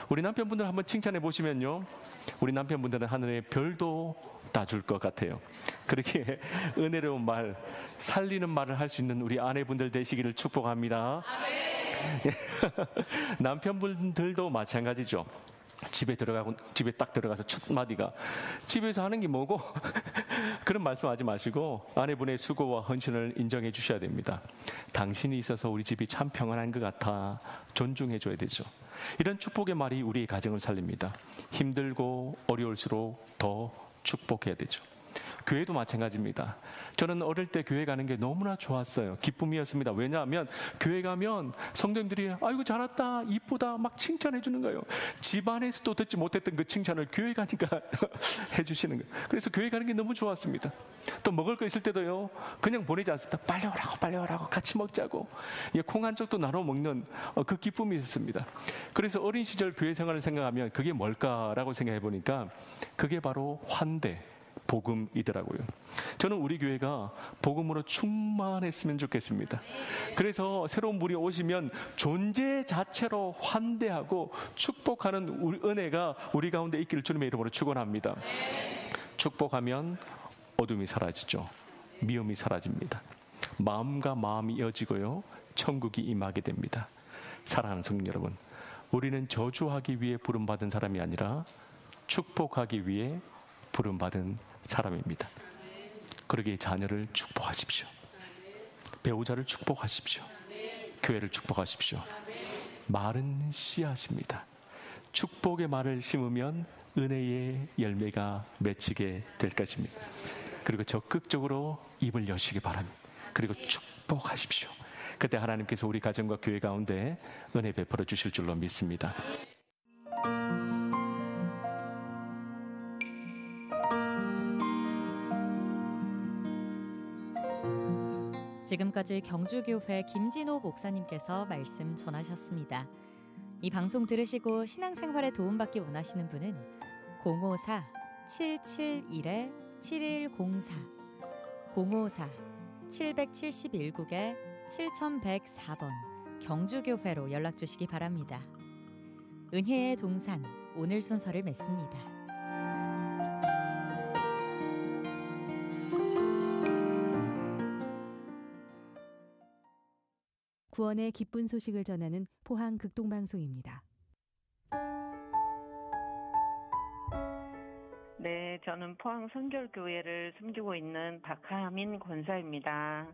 우리 남편분들 한번 칭찬해 보시면요, 우리 남편분들은 하늘의 별도 따줄 것 같아요. 그렇게 은혜로운 말, 살리는 말을 할 수 있는 우리 아내분들 되시기를 축복합니다. 남편분들도 마찬가지죠. 집에 딱 들어가서 첫 마디가 집에서 하는 게 뭐고? 그런 말씀하지 마시고 아내분의 수고와 헌신을 인정해 주셔야 됩니다. 당신이 있어서 우리 집이 참 평안한 것 같아 존중해 줘야 되죠. 이런 축복의 말이 우리의 가정을 살립니다. 힘들고 어려울수록 더 축복해야 되죠. 교회도 마찬가지입니다. 저는 어릴 때 교회 가는 게 너무나 좋았어요. 기쁨이었습니다. 왜냐하면 교회 가면 성도님들이 아이고 잘했다, 이쁘다 막 칭찬해 주는 거예요. 집안에서도 듣지 못했던 그 칭찬을 교회 가니까 해주시는 거예요. 그래서 교회 가는 게 너무 좋았습니다. 또 먹을 거 있을 때도요, 그냥 보내지 않습니다. 빨리 오라고 같이 먹자고 콩 한 쪽도 나눠 먹는 그 기쁨이 있었습니다. 그래서 어린 시절 교회 생활을 생각하면 그게 뭘까라고 생각해 보니까 그게 바로 환대, 복음이더라고요. 저는 우리 교회가 복음으로 충만했으면 좋겠습니다. 그래서 새로운 분이 오시면 존재 자체로 환대하고 축복하는 우리 은혜가 우리 가운데 있기를 주님의 이름으로 축원합니다. 축복하면 어둠이 사라지죠. 미움이 사라집니다. 마음과 마음이 이어지고요, 천국이 임하게 됩니다. 사랑하는 성도 여러분, 우리는 저주하기 위해 부름받은 사람이 아니라 축복하기 위해 부름받은 사람입니다. 그러기에 자녀를 축복하십시오. 배우자를 축복하십시오. 교회를 축복하십시오. 말은 씨앗입니다. 축복의 말을 심으면 은혜의 열매가 맺히게 될 것입니다. 그리고 적극적으로 입을 여시기 바랍니다. 그리고 축복하십시오. 그때 하나님께서 우리 가정과 교회 가운데 은혜 베풀어 주실 줄로 믿습니다. 지금까지 경주교회 김진호 목사님께서 말씀 전하셨습니다. 이 방송 들으시고 신앙생활에 도움받기 원하시는 분은 054-771-7104 054-771국에 7104번 경주교회로 연락주시기 바랍니다. 은혜의 동산, 오늘 순서를 맺습니다. 구원의 기쁜 소식을 전하는 포항 극동방송입니다. 네, 저는 포항 선결교회를 섬기고 있는 박하민 권사입니다.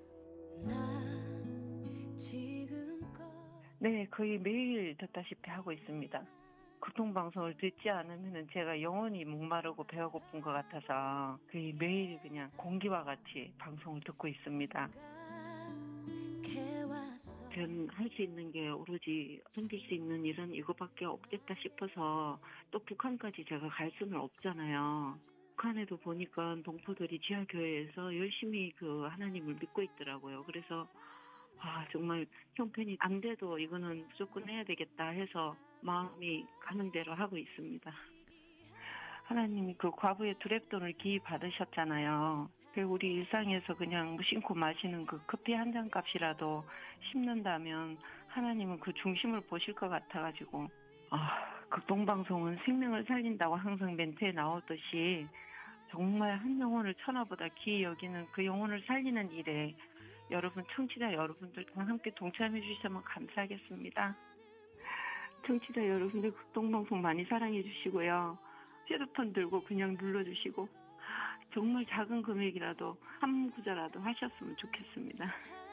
네, 거의 매일 듣다시피 하고 있습니다. 극동방송을 듣지 않으면 제가 영원히 목마르고 배가 고픈 것 같아서 거의 매일 그냥 공기와 같이 방송을 듣고 있습니다. 저는 할 수 있는 게 오로지 섬길 수 있는 일은 이거밖에 없겠다 싶어서, 또 북한까지 제가 갈 수는 없잖아요. 북한에도 보니까 동포들이 지하교회에서 열심히 그 하나님을 믿고 있더라고요. 그래서 정말 형편이 안 돼도 이거는 무조건 해야 되겠다 해서 마음이 가는 대로 하고 있습니다. 하나님이 그 과부의 두랩돈을 기입받으셨잖아요. 우리 일상에서 그냥 무심코 마시는 그 커피 한 잔 값이라도 심는다면 하나님은 그 중심을 보실 것 같아가지고, 극동방송은 생명을 살린다고 항상 멘트에 나오듯이 정말 한 영혼을 천하보다 귀히 여기는 그 영혼을 살리는 일에 여러분, 청취자 여러분들 다 함께 동참해 주시면 감사하겠습니다. 청취자 여러분들 극동방송 많이 사랑해 주시고요. 휴대폰 들고 그냥 눌러주시고 정말 작은 금액이라도 한 구자라도 하셨으면 좋겠습니다.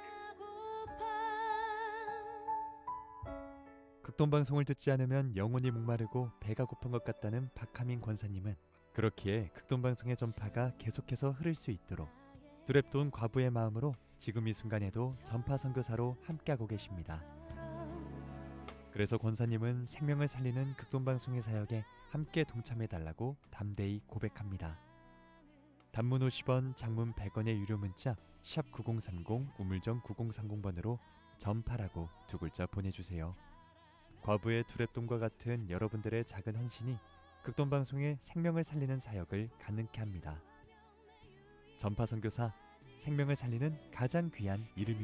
극동방송을 듣지 않으면 영혼이 목마르고 배가 고픈 것 같다는 박하민 권사님은 그렇기에 극동방송의 전파가 계속해서 흐를 수 있도록 두랩돈 과부의 마음으로 지금 이 순간에도 전파 선교사로 함께하고 계십니다. 그래서 권사님은 생명을 살리는 극동방송의 사역에 함께 동참해달라고 담대히 고백합니다. 단문 50원, 장문 100원의 유료 문자 샵 9030 우물정 9030번으로 전파라고 두 글자 보내주세요. 과부의 두랩돈과 같은 여러분들의 작은 헌신이 극동방송의 생명을 살리는 사역을 가능케 합니다. 전파 선교사, 생명을 살리는 가장 귀한 이름이